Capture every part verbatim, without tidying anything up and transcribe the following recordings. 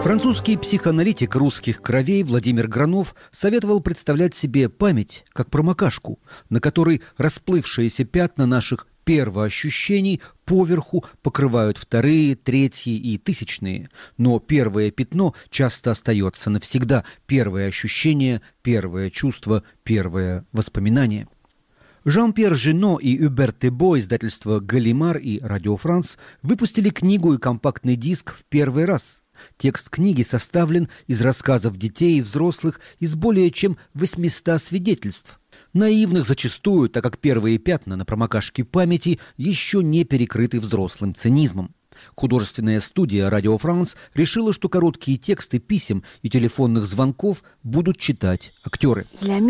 Французский психоаналитик русских кровей Владимир Гранов советовал представлять себе память как промокашку, на которой расплывшиеся пятна наших первоощущений поверху покрывают вторые, третьи и тысячные. Но первое пятно часто остается навсегда. Первое ощущение, первое чувство, первое воспоминание. Жан-Пьер Жено и Юбер Тебо, издательства «Галимар» и «Радио Франс» выпустили книгу и компактный диск в первый раз. Текст книги составлен из рассказов детей и взрослых из более чем восьмисот свидетельств. Наивных зачастую, так как первые пятна на промокашке памяти еще не перекрыты взрослым цинизмом. Художественная студия «Радио Франс» решила, что короткие тексты писем и телефонных звонков будут читать актеры.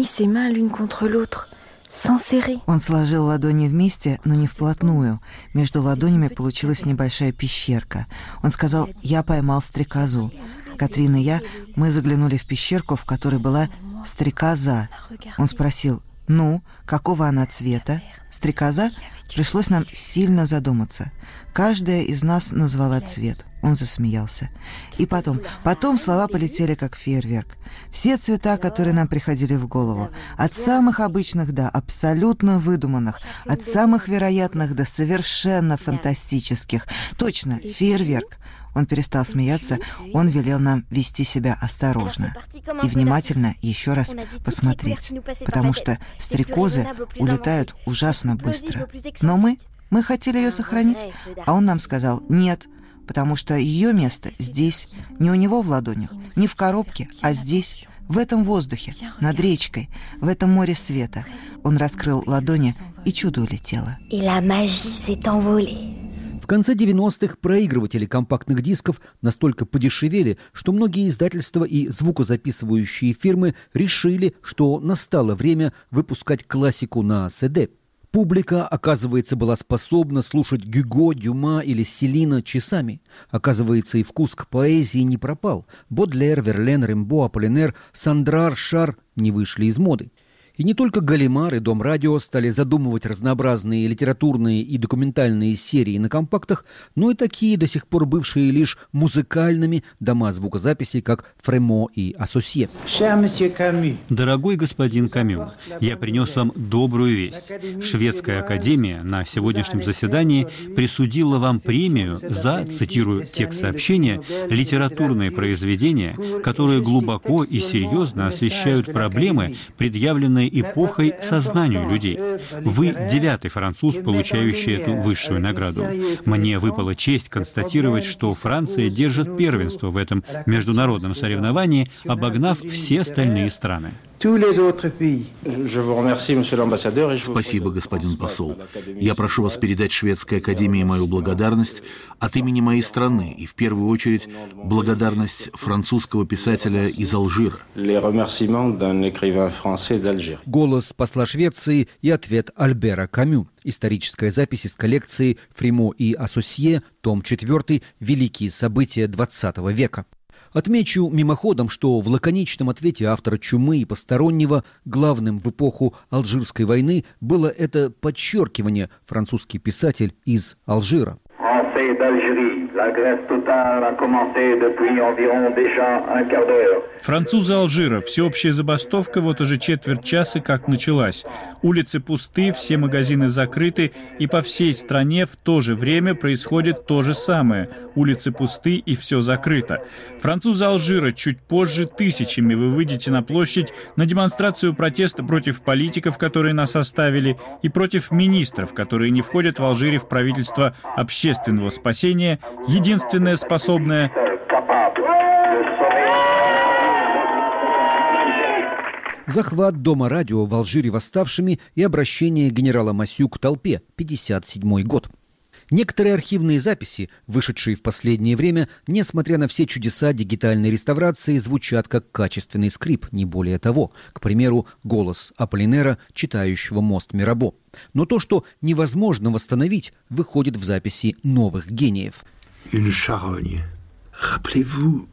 Он сложил ладони вместе, но не вплотную. Между ладонями получилась небольшая пещерка. Он сказал: «Я поймал стрекозу». Катрин и я, мы заглянули в пещерку, в которой была стрекоза. Он спросил: «Ну, какого она цвета?» «Стрекоза?» Пришлось нам сильно задуматься. Каждая из нас назвала цвет. Он засмеялся. И потом, потом слова полетели как фейерверк. Все цвета, которые нам приходили в голову. От самых обычных до абсолютно выдуманных. От самых вероятных до совершенно фантастических. Точно, фейерверк. Он перестал смеяться, он велел нам вести себя осторожно и внимательно еще раз посмотреть, потому что стрекозы улетают ужасно быстро. Но мы, мы хотели ее сохранить, а он нам сказал: «Нет, потому что ее место здесь, не у него в ладонях, не в коробке, а здесь, в этом воздухе, над речкой, в этом море света». Он раскрыл ладони, и чудо улетело. В конце девяностых проигрыватели компактных дисков настолько подешевели, что многие издательства и звукозаписывающие фирмы решили, что настало время выпускать классику на си ди. Публика, оказывается, была способна слушать Гюго, Дюма или Селина часами. Оказывается, и вкус к поэзии не пропал. Бодлер, Верлен, Рембо, Аполлинер, Сандрар, Шар не вышли из моды. И не только «Галимар» и «Дом радио» стали задумывать разнообразные литературные и документальные серии на компактах, но и такие, до сих пор бывшие лишь музыкальными, дома звукозаписи, как «Фремо» и «Ассосье». Дорогой господин Камю, я принес вам добрую весть. Шведская академия на сегодняшнем заседании присудила вам премию за, цитирую текст сообщения, литературные произведения, которые глубоко и серьезно освещают проблемы, предъявленные эпохой сознанию людей. Вы девятый француз, получающий эту высшую награду. Мне выпала честь констатировать, что Франция держит первенство в этом международном соревновании, обогнав все остальные страны. Спасибо, господин посол. Я прошу вас передать Шведской академии мою благодарность от имени моей страны и, в первую очередь, благодарность французского писателя из Алжира. Голос посла Швеции и ответ Альбера Камю. Историческая запись из коллекции «Фремо и Ассосье», том четвертый «Великие события двадцатого века». Отмечу мимоходом, что в лаконичном ответе автора «Чумы» и «Постороннего» главным в эпоху Алжирской войны было это подчеркивание: французский писатель из Алжира. Французы Алжира. Всеобщая забастовка вот уже четверть часа как началась. Улицы пусты, все магазины закрыты, и по всей стране в то же время происходит то же самое. Улицы пусты и все закрыто. Французы Алжира. Чуть позже тысячами вы выйдете на площадь на демонстрацию протеста против политиков, которые нас оставили, и против министров, которые не входят в Алжире в правительство общественного спасения, единственное способное... Захват Дома радио в Алжире восставшими и обращение генерала Массю к толпе, пятьдесят седьмой год. Некоторые архивные записи, вышедшие в последнее время, несмотря на все чудеса дигитальной реставрации, звучат как качественный скрип, не более того. К примеру, голос Аполлинера, читающего «Мост Мирабо». Но то, что невозможно восстановить, выходит в записи новых гениев. Une charogne. Rappelez-vous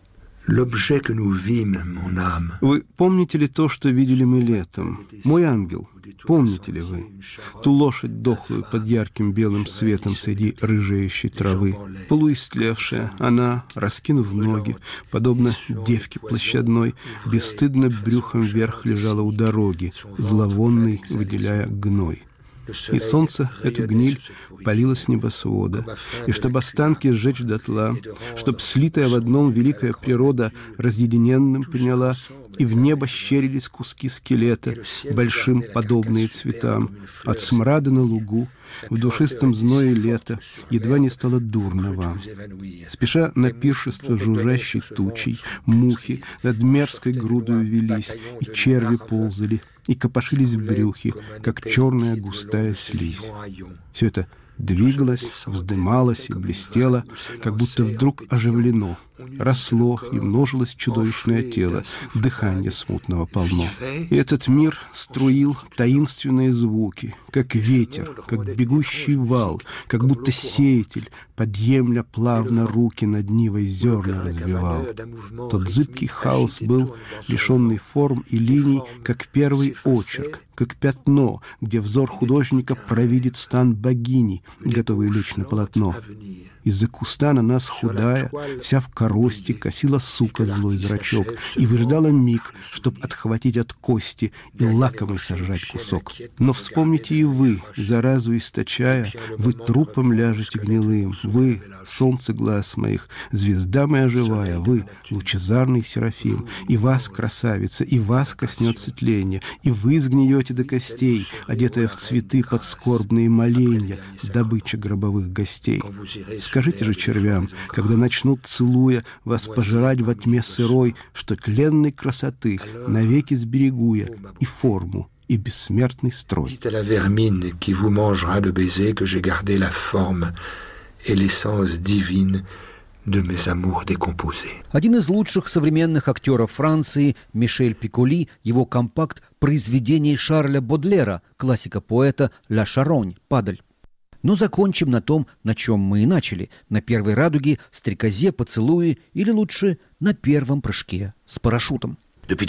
Вы помните ли то, что видели мы летом? Мой ангел, помните ли вы? Ту лошадь дохлую под ярким белым светом среди рыжеющей травы. Полуистлевшая, она, раскинув ноги, подобно девке площадной, бесстыдно брюхом вверх лежала у дороги, зловонной, выделяя гной. И солнце эту гниль палило с небосвода, и чтобы останки сжечь дотла, чтоб слитая в одном великая природа разъединенным приняла, и в небо щерились куски скелета, большим подобные цветам, от смрада на лугу, в душистом зное лета, едва не стало дурно вам. Спеша на пиршество жужжащей тучей, мухи над мерзкой грудою велись, и черви ползали, и копошились в брюхе, как черная густая слизь. Все это двигалось, вздымалось и блестело, как будто вдруг оживлено. Росло и множилось чудовищное тело, дыхание смутного полно. И этот мир струил таинственные звуки, как ветер, как бегущий вал, как будто сеятель, подъемля плавно руки над нивой зерна развивал. Тот зыбкий хаос был, лишенный форм и линий, как первый очерк, как пятно, где взор художника провидит стан богини, готовый лечь на полотно. Из-за куста на нас худая, вся в корости, косила сука злой зрачок и выждала миг, чтоб отхватить от кости и лакомый сожрать кусок. Но вспомните и вы, заразу источая, вы трупом ляжете гнилым, вы, солнце глаз моих, звезда моя живая, вы, лучезарный Серафим, и вас, красавица, и вас коснется тление, и вы сгниете до костей, одетая в цветы под скорбные моленья, добыча гробовых гостей. Скажите же червям, когда начнут, целуя, вас пожирать во тьме сырой, что тленной красоты навеки сберегу я и форму, и бессмертный строй. Dites à la vermine qui vous mangera le baiser que j'ai gardé la forme et l'essence divine de mes amours décomposés. Один из лучших современных актеров Франции, Мишель Пиколи, его компакт произведений Шарля Бодлера, классика поэта «Ла Шаронь» «Падаль». Но закончим на том, на чем мы и начали. На первой радуге, стрекозе, поцелуи или лучше на первом прыжке с парашютом.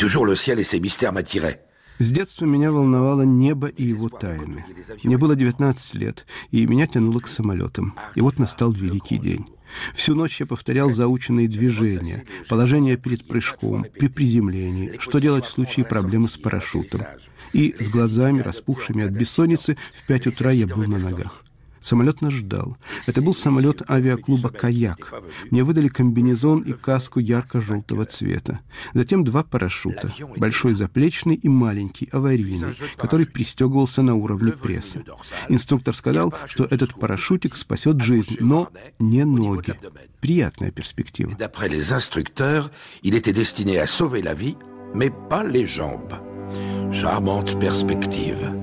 С детства меня волновало небо и его тайны. Мне было девятнадцать лет, и меня тянуло к самолетам. И вот настал великий день. Всю ночь я повторял заученные движения, положение перед прыжком, при приземлении, что делать в случае проблемы с парашютом. И с глазами, распухшими от бессонницы, в пять утра я был на ногах. Самолет нас ждал. Это был самолет авиаклуба «Каяк». Мне выдали комбинезон и каску ярко-желтого цвета. Затем два парашюта. Большой заплечный и маленький, аварийный, который пристегивался на уровне пресса. Инструктор сказал, что этот парашютик спасет жизнь, но не ноги. Приятная перспектива. D'après les instructeurs, il était destiné à sauver la vie, mais pas les jambes. Charmante perspective.